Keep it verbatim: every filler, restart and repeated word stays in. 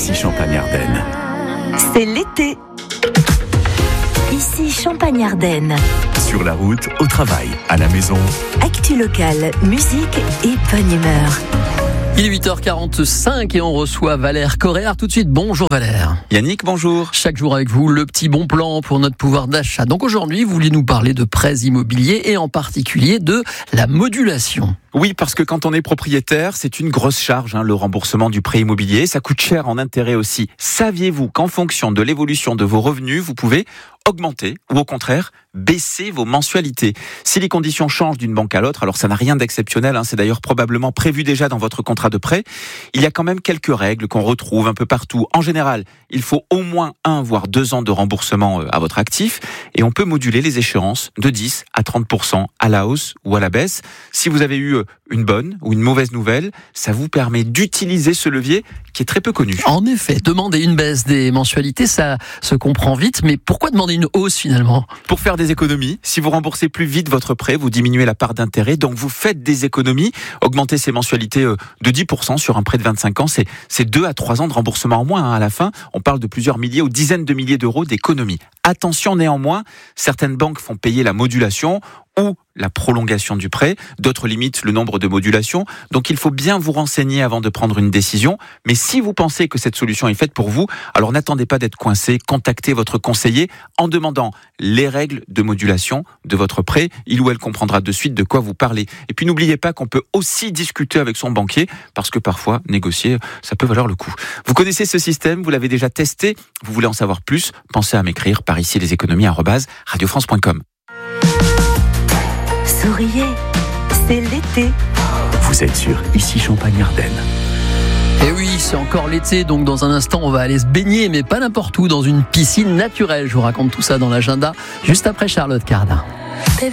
ici Champagne-Ardenne. C'est l'été. Ici Champagne-Ardenne. Sur la route, au travail, à la maison. Actu locale, musique et bonne humeur. Il est huit heures quarante-cinq et on reçoit Valère Corréard tout de suite. Bonjour Valère. Yannick, bonjour. Chaque jour avec vous, le petit bon plan pour notre pouvoir d'achat. Donc aujourd'hui, vous voulez nous parler de prêts immobiliers et en particulier de la modulation. Oui, parce que quand on est propriétaire, c'est une grosse charge, hein, le remboursement du prêt immobilier. Ça coûte cher en intérêt aussi. Saviez-vous qu'en fonction de l'évolution de vos revenus, vous pouvez augmenter ou au contraire baisser vos mensualités? Si les conditions changent d'une banque à l'autre, alors ça n'a rien d'exceptionnel, hein, c'est d'ailleurs probablement prévu déjà dans votre contrat de prêt. Il y a quand même quelques règles qu'on retrouve un peu partout. En général, il faut au moins un voire deux ans de remboursement à votre actif et on peut moduler les échéances de dix à trente pour cent à la hausse ou à la baisse. Si vous avez eu une bonne ou une mauvaise nouvelle, ça vous permet d'utiliser ce levier qui est très peu connu. En effet, demander une baisse des mensualités, ça se comprend vite, mais pourquoi demander une hausse finalement? Pour faire des économies. Si vous remboursez plus vite votre prêt, vous diminuez la part d'intérêt, donc vous faites des économies. Augmenter ses mensualités de dix pour cent sur un prêt de vingt-cinq ans, c'est, c'est deux à trois ans de remboursement en moins. Hein. À la fin, on parle de plusieurs milliers ou dizaines de milliers d'euros d'économies. Attention néanmoins, certaines banques font payer la modulation ou la prolongation du prêt, d'autres limitent le nombre de modulations, donc il faut bien vous renseigner avant de prendre une décision, mais si vous pensez que cette solution est faite pour vous, alors n'attendez pas d'être coincé, contactez votre conseiller en demandant les règles de modulation de votre prêt, il ou elle comprendra de suite de quoi vous parlez. Et puis n'oubliez pas qu'on peut aussi discuter avec son banquier, parce que parfois, négocier, ça peut valoir le coup. Vous connaissez ce système, vous l'avez déjà testé, vous voulez en savoir plus, pensez à m'écrire par ici les économies arobase radio france point com. Souriez, c'est l'été. Vous êtes sur ici Champagne-Ardenne. Et oui, c'est encore l'été, donc dans un instant, on va aller se baigner, mais pas n'importe où, dans une piscine naturelle. Je vous raconte tout ça dans l'agenda, juste après Charlotte Cardin.